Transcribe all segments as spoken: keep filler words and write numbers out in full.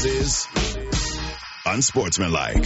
This is Unsportsmanlike.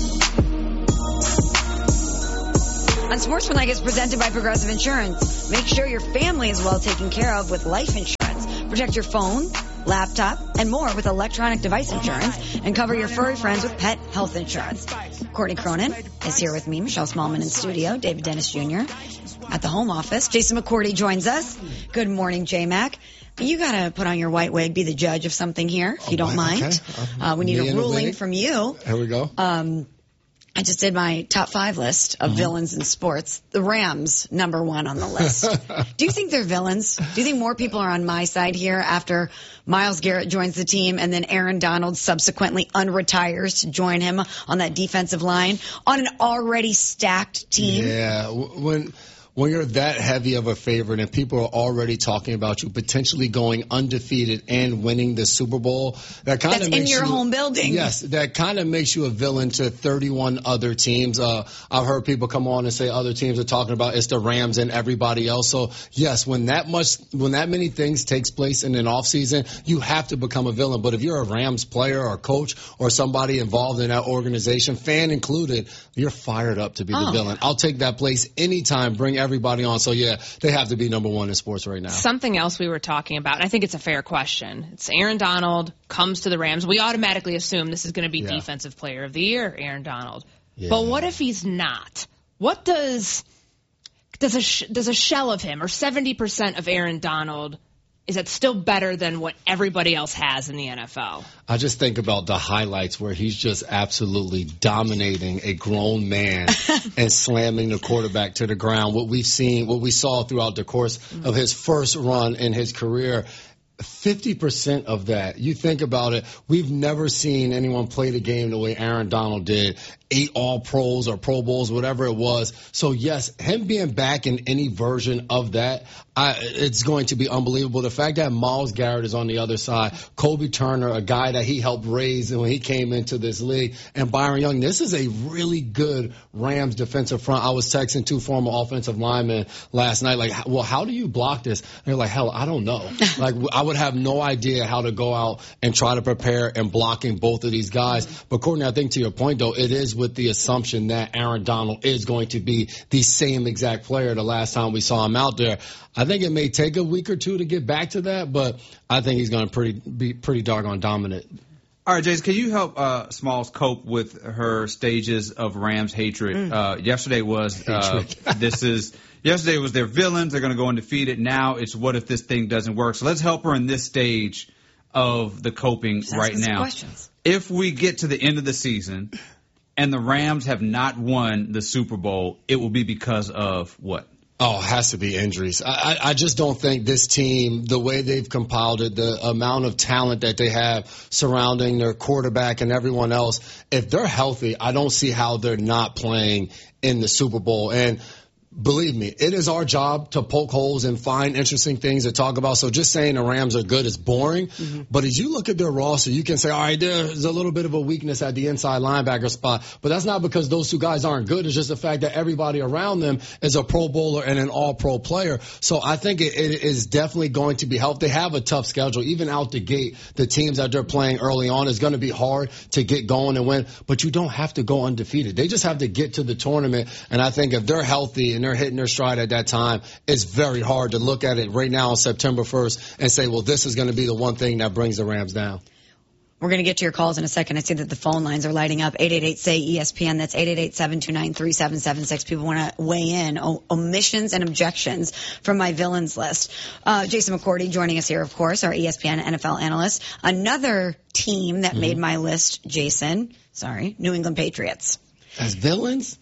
Unsportsmanlike is presented by Progressive Insurance. Make sure your family is well taken care of with life insurance. Protect your phone, laptop, and more with electronic device insurance, and cover your furry friends with pet health insurance. Courtney Cronin is here with me, Michelle Smallman in studio, David Dennis Junior at the home office. Jason McCourty joins us. Good morning, J-Mac. You got to put on your white wig, be the judge of something here, if you don't mind. Okay. Uh, we need a ruling from you. Here we go. Um, I just did my top five list of uh-huh. villains in sports. The Rams, number one on the list. Do you think they're villains? Do you think more people are on my side here after Myles Garrett joins the team and then Aaron Donald subsequently unretires to join him on that defensive line on an already stacked team? Yeah, when... When you're that heavy of a favorite and people are already talking about you potentially going undefeated and winning the Super Bowl, that kind of makes in your you, home building. Yes, that kind of makes you a villain to thirty-one other teams. Uh, I've heard people come on and say other teams are talking about it's the Rams and everybody else. So yes, when that much, when that many things takes place in an offseason, you have to become a villain. But if you're a Rams player or coach or somebody involved in that organization, fan included, you're fired up to be oh. the villain. I'll take that place anytime. Bring everybody on. So, yeah, they have to be number one in sports right now. Something else we were talking about, and I think it's a fair question. It's Aaron Donald comes to the Rams. We automatically assume this is going to be yeah. Defensive Player of the Year, Aaron Donald. Yeah. But what if he's not? What does does a, sh- does a shell of him or seventy percent of Aaron Donald, is that still better than what everybody else has in the N F L? I just think about the highlights where he's just absolutely dominating a grown man and slamming the quarterback to the ground. What we've seen, what we saw throughout the course of his first run in his career, fifty percent of that, you think about it, we've never seen anyone play the game the way Aaron Donald did. Eight All-Pros or Pro Bowls, whatever it was. So, yes, him being back in any version of that, I, it's going to be unbelievable. The fact that Myles Garrett is on the other side, Kobe Turner, a guy that he helped raise when he came into this league, and Byron Young, this is a really good Rams defensive front. I was texting two former offensive linemen last night, like, well, how do you block this? And they're like, hell, I don't know. Like, I would have no idea how to go out and try to prepare and blocking both of these guys. But, Courtney, I think to your point, though, it is with the assumption that Aaron Donald is going to be the same exact player the last time we saw him out there. I think it may take a week or two to get back to that, but I think he's going to pretty be pretty doggone dominant. All right, Jason, can you help uh, Smalls cope with her stages of Rams hatred? Mm. Uh, yesterday was uh, this is yesterday was their villains. They're going to go undefeated. Now it's what if this thing doesn't work? So let's help her in this stage of the coping Just right now. Questions. If we get to the end of the season and the Rams have not won the Super Bowl, it will be because of what? Oh, it has to be injuries. I, I just don't think this team, the way they've compiled it, the amount of talent that they have surrounding their quarterback and everyone else, if they're healthy, I don't see how they're not playing in the Super Bowl. And believe me, it is our job to poke holes and find interesting things to talk about. So just saying the Rams are good is boring. Mm-hmm. But as you look at their roster, you can say, all right, there's a little bit of a weakness at the inside linebacker spot. But that's not because those two guys aren't good. It's just the fact that everybody around them is a Pro Bowler and an all-pro player. So I think it, it is definitely going to be helped. They have a tough schedule. Even out the gate, the teams that they're playing early on is going to be hard to get going and win. But you don't have to go undefeated. They just have to get to the tournament. And I think if they're healthy and they're hitting their stride at that time, it's very hard to look at it right now on September first and say, well, this is going to be the one thing that brings the Rams down. We're going to get to your calls in a second. I see that the phone lines are lighting up. eight eight eight, S A Y, E S P N. That's eight eight eight, seven two nine, three seven seven six. People want to weigh in. O- omissions and objections from my villains list. Uh, Jason McCourty joining us here, of course, our E S P N N F L analyst. Another team that mm-hmm. made my list, Jason, sorry, New England Patriots. As villains?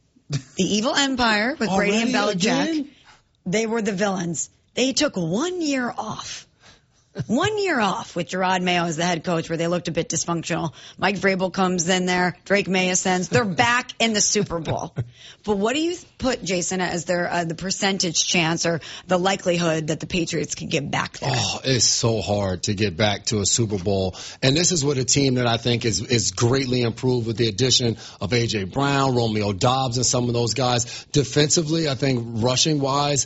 The evil empire with Already Brady and Belichick. Again? They were the villains. They took one year off. One year off with Gerard Mayo as the head coach where they looked a bit dysfunctional. Mike Vrabel comes in there. Drake May ascends. They're back in the Super Bowl. But what do you put, Jason, as their uh, the percentage chance or the likelihood that the Patriots could get back there? Oh, it's so hard to get back to a Super Bowl. And this is with a team that I think is, is greatly improved with the addition of A J. Brown, Romeo Doubs, and some of those guys. Defensively, I think rushing-wise,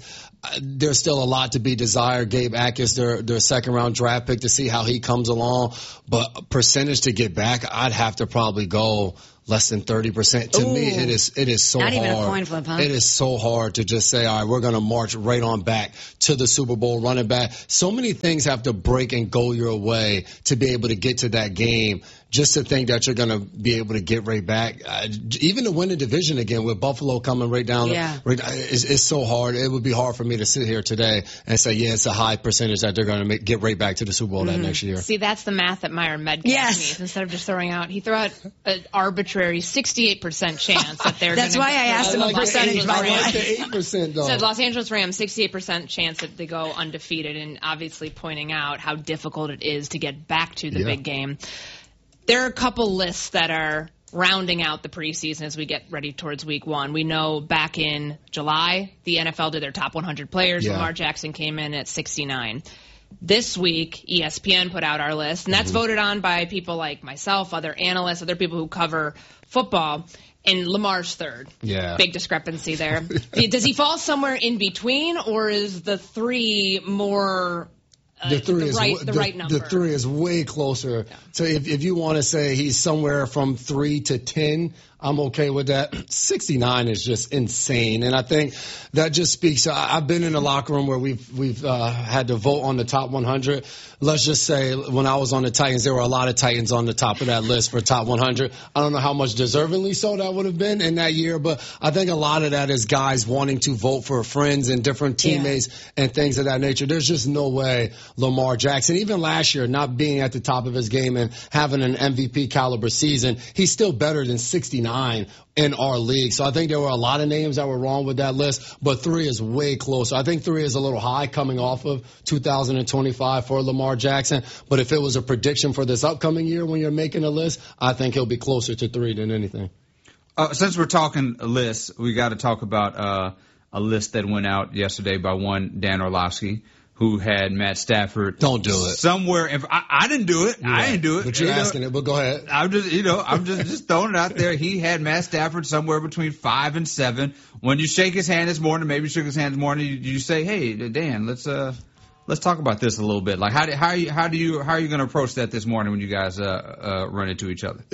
there's still a lot to be desired. Gabe Atkins, their, their second-round draft pick, to see how he comes along. But percentage to get back, I'd have to probably go less than thirty percent. To Ooh. me, it is it is so Not hard. even a coin flip, huh? It is so hard to just say, all right, we're going to march right on back to the Super Bowl, running back. So many things have to break and go your way to be able to get to that game. Just to think that you're going to be able to get right back, uh, even to win the division again with Buffalo coming right down, yeah. right, it's, it's so hard. It would be hard for me to sit here today and say, yeah, it's a high percentage that they're going to get right back to the Super Bowl mm-hmm. that next year. See, that's the math that Myron Medcalf yes. needs. Instead of just throwing out, he threw out an arbitrary sixty-eight percent chance that they're That's gonna why I asked him like a percentage. I like the eight percent though. Said Los Angeles Rams, sixty-eight percent chance that they go undefeated, and obviously pointing out how difficult it is to get back to the yeah. big game. There are a couple lists that are rounding out the preseason as we get ready towards week one. We know back in July, the N F L did their top one hundred players. Yeah. Lamar Jackson came in at sixty-nine. This week, E S P N put out our list, and that's mm-hmm. voted on by people like myself, other analysts, other people who cover football. And Lamar's third. Yeah. Big discrepancy there. Does he fall somewhere in between, or is the three more... Uh, the three the is right, the, the, right number. The three is way closer. Yeah. So if, if you want to say he's somewhere from three to ten, I'm okay with that. sixty-nine is just insane, and I think that just speaks. I, I've been in the locker room where we've we've uh, had to vote on the top one hundred. Let's just say when I was on the Titans, there were a lot of Titans on the top of that list for top one hundred. I don't know how much deservingly so that would have been in that year, but I think a lot of that is guys wanting to vote for friends and different teammates yeah. and things of that nature. There's just no way Lamar Jackson, even last year, not being at the top of his game and having an M V P caliber season, he's still better than sixty-nine in our league. So I think there were a lot of names that were wrong with that list, but three is way closer. I think three is a little high coming off of two thousand twenty-five for Lamar Jackson, but if it was a prediction for this upcoming year when you're making a list, I think he'll be closer to three than anything. Uh, since we're talking lists, we got to talk about uh, a list that went out yesterday by one Dan Orlovsky, who had Matt Stafford. Don't do it. Somewhere. If I, I didn't do it. Yeah, I didn't do it. But you're you asking know, it, but go ahead. I'm just, you know, I'm just, just throwing it out there. He had Matt Stafford somewhere between five and seven. When you shake his hand this morning, maybe you shook his hand this morning, you, you say, hey, Dan, let's, uh, let's talk about this a little bit. Like, how do, how, you, how do you, how are you going to approach that this morning when you guys, uh, uh, run into each other?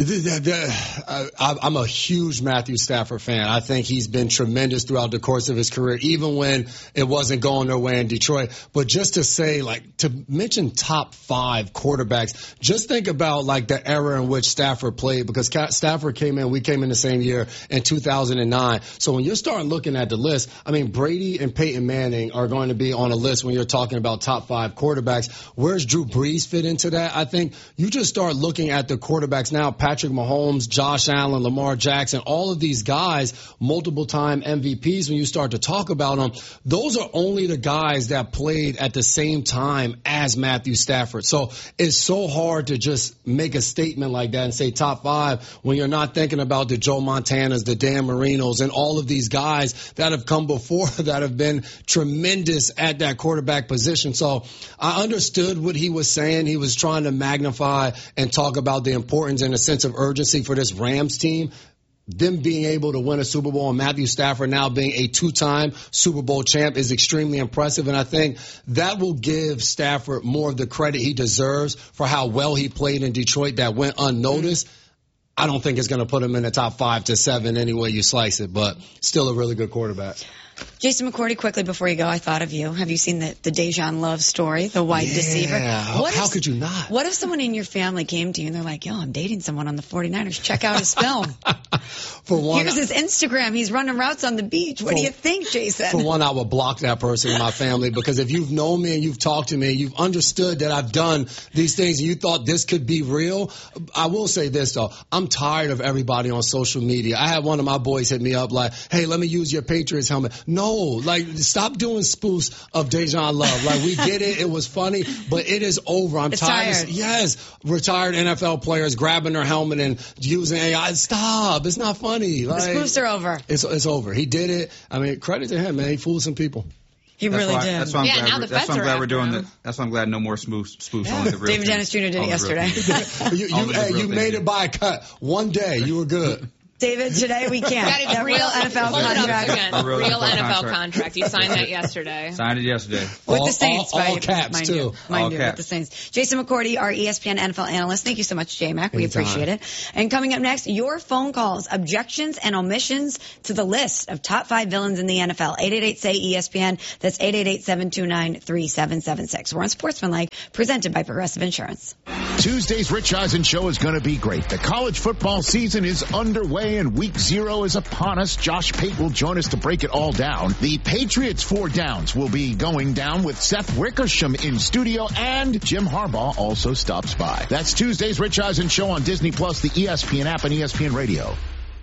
I'm a huge Matthew Stafford fan. I think he's been tremendous throughout the course of his career, even when it wasn't going their way in Detroit. But just to say, like, to mention top five quarterbacks, just think about, like, the era in which Stafford played, because Stafford came in, we came in the same year in two thousand nine. So when you're starting looking at the list, I mean, Brady and Peyton Manning are going to be on a list when you're talking about top five quarterbacks. Where's Drew Brees fit into that? I think you just start looking at the quarterbacks now, Patrick Mahomes, Josh Allen, Lamar Jackson, all of these guys, multiple time M V Ps, when you start to talk about them, those are only the guys that played at the same time as Matthew Stafford. So it's so hard to just make a statement like that and say top five when you're not thinking about the Joe Montanas, the Dan Marinos, and all of these guys that have come before that have been tremendous at that quarterback position. So I understood what he was saying. He was trying to magnify and talk about the importance and a sense of urgency for this Rams team. Them being able to win a Super Bowl and Matthew Stafford now being a two-time Super Bowl champ is extremely impressive. And I think that will give Stafford more of the credit he deserves for how well he played in Detroit that went unnoticed. I don't think it's going to put him in the top five to seven any way you slice it, but still a really good quarterback. Jason McCourty, quickly before you go, I thought of you. Have you seen the, the Dejan Love story, the white yeah. deceiver? What how if, could you not? What if someone in your family came to you and they're like, yo, I'm dating someone on the forty-niners. Check out his film. For one, here's his Instagram. He's running routes on the beach. What for, do you think, Jason? For one, I would block that person in my family, because if you've known me and you've talked to me, you've understood that I've done these things and you thought this could be real. I will say this, though. I'm tired of everybody on social media. I had one of my boys hit me up like, hey, let me use your Patriots helmet. No, like, stop doing spoofs of Dejan Love. Like, we get it. It was funny, but it is over. I'm it's tired. tired. Of, yes, retired N F L players grabbing their helmet and using A I. Stop. It's not funny. Like, the spoofs are over. It's it's over. He did it. I mean, credit to him, man. He fooled some people. He that's really why, did. That's why I'm yeah, glad, now we're, the that's why I'm glad we're doing him. the. That's why I'm glad no more spoofs. Spoofs yeah. on the real David Dennis Junior did it yesterday. you you, hey, you made it by a cut. One day, you were good. David, today we can't. That that real, real N F L contract. contract. Real, real N F L contract. contract. You signed that yesterday. Signed it yesterday. With all, the Saints, all, all right? caps mind too. You, mind all you, caps. with the Saints. Jason McCourty, our E S P N N F L analyst. Thank you so much, J-Mac. We Anytime. appreciate it. And coming up next, your phone calls, objections, and omissions to the list of top five villains in the N F L. eight eight eight, S A Y, E S P N. That's eight eight eight, seven two nine, three seven seven six. We're on Sportsmanlike, presented by Progressive Insurance. Tuesday's Rich Eisen Show is going to be great. The college football season is underway and week zero is upon us. Josh Pate will join us to break it all down. The Patriots Four Downs will be going down with Seth Wickersham in studio, and Jim Harbaugh also stops by. That's Tuesday's Rich Eisen Show on Disney Plus, the E S P N app, and E S P N Radio.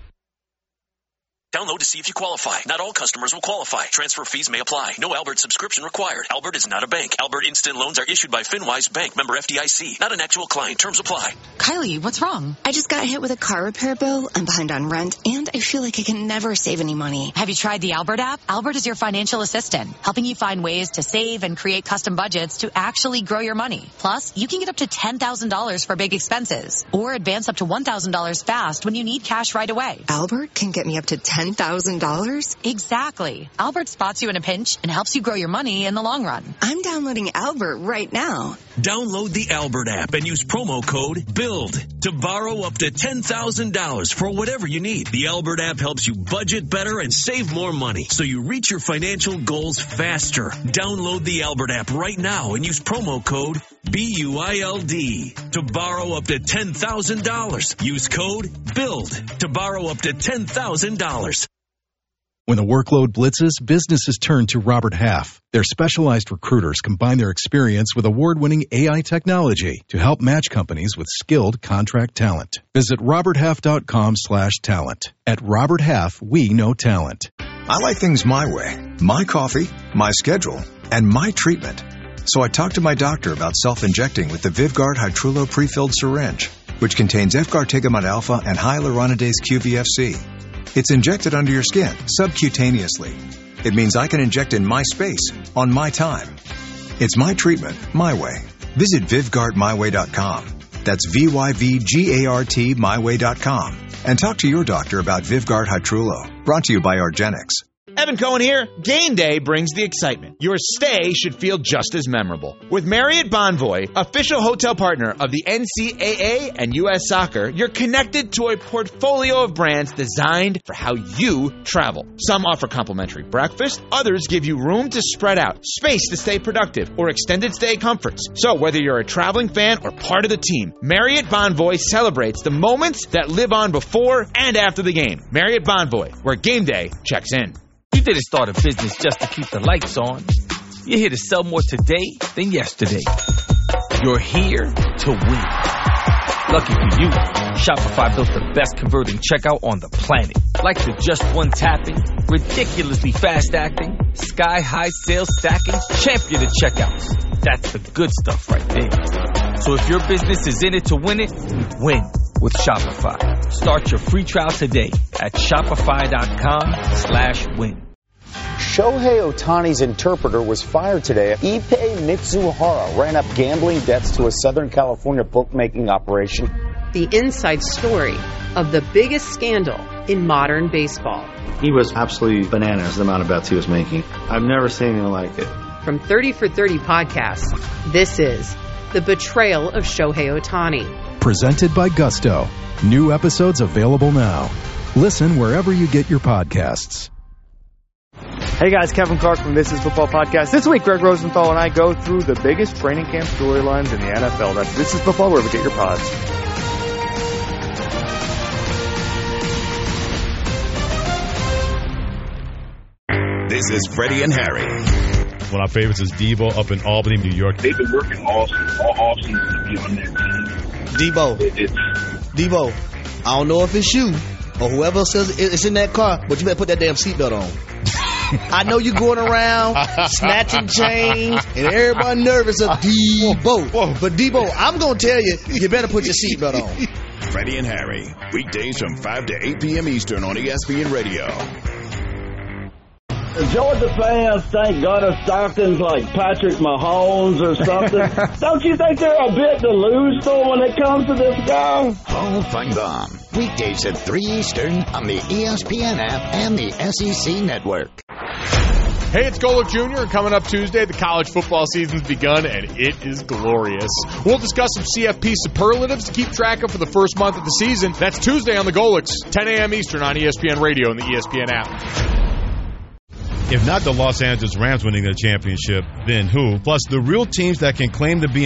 Download to see if you qualify. Not all customers will qualify. Transfer fees may apply. No Albert subscription required. Albert is not a bank. Albert Instant Loans are issued by FinWise Bank, member F D I C. Not an actual client. Terms apply. Kylie, what's wrong? I just got hit with a car repair bill. I'm behind on rent, and I feel like I can never save any money. Have you tried the Albert app? Albert is your financial assistant, helping you find ways to save and create custom budgets to actually grow your money. Plus, you can get up to ten thousand dollars for big expenses, or advance up to one thousand dollars fast when you need cash right away. Albert can get me up to ten thousand dollars? Exactly. Albert spots you in a pinch and helps you grow your money in the long run. I'm downloading Albert right now. Download the Albert app and use promo code BUILD to borrow up to ten thousand dollars for whatever you need. The Albert app helps you budget better and save more money so you reach your financial goals faster. Download the Albert app right now and use promo code B U I L D to borrow up to ten thousand dollars. Use code BUILD to borrow up to ten thousand dollars. When the workload blitzes, businesses turn to Robert Half. Their specialized recruiters combine their experience with award-winning A I technology to help match companies with skilled contract talent. Visit roberthalf.com slash talent. At Robert Half, we know talent. I like things my way, my coffee, my schedule, and my treatment. So I talked to my doctor about self-injecting with the Vyvgart Hytrulo prefilled syringe, which contains Efgartigimod alpha and hyaluronidase Q V F C. It's injected under your skin, subcutaneously. It means I can inject in my space, on my time. It's my treatment, my way. Visit Vyvgart my way dot com. That's V Y V G A R T my way dot com. And talk to your doctor about Vyvgart Hytrulo. Brought to you by Argenix. Evan Cohen here. Game day brings the excitement. Your stay should feel just as memorable. With Marriott Bonvoy, official hotel partner of the N C double A and U S Soccer, you're connected to a portfolio of brands designed for how you travel. Some offer complimentary breakfast, others give you room to spread out, space to stay productive, or extended stay comforts. So whether you're a traveling fan or part of the team, Marriott Bonvoy celebrates the moments that live on before and after the game. Marriott Bonvoy, where game day checks in. You didn't start a business just to keep the lights on. You're here to sell more today than yesterday. You're here to win. Lucky for you, Shopify built the best converting checkout on the planet. Like the just one tapping, ridiculously fast acting, sky-high sales stacking, champion of checkouts. That's the good stuff right there. So if your business is in it to win it, win with Shopify. Start your free trial today at shopify.com slash win. Shohei Ohtani's interpreter was fired today. Ippei Mitsuhara ran up gambling debts to a Southern California bookmaking operation. The inside story of the biggest scandal in modern baseball. He was absolutely bananas, the amount of bets he was making. I've never seen anything like it. From thirty for thirty podcasts, this is The Betrayal of Shohei Ohtani. Presented by Gusto. New episodes available now. Listen wherever you get your podcasts. Hey guys, Kevin Clark from This Is Football Podcast. This week, Greg Rosenthal and I go through the biggest training camp storylines in the N F L. That's This Is Football, wherever you get your pods. This is Freddie and Harry. One of our favorites is Debo up in Albany, New York. They've been working all all off season to be on that team. Debo, it, it's, Debo, I don't know if it's you or whoever says it's in that car, but you better put that damn seatbelt on. I know you're going around snatching chains and everybody nervous of Debo. But Debo, I'm going to tell you, you better put your seatbelt on. Freddie and Harry, weekdays from five to eight p.m. Eastern on E S P N Radio. Georgia fans think Gunnar Stockton's like Patrick Mahomes or something. Don't you think they're a bit delusional when it comes to this guy? Hall of Feinbaum. Weekdays at three Eastern on the E S P N app and the S E C Network. Hey, it's Golick Junior and coming up Tuesday, the college football season's begun, and it is glorious. We'll discuss some C F P superlatives to keep track of for the first month of the season. That's Tuesday on the Golicks, ten a.m. Eastern on E S P N Radio and the E S P N app. If not the Los Angeles Rams winning the championship, then who? Plus, the real teams that can claim to be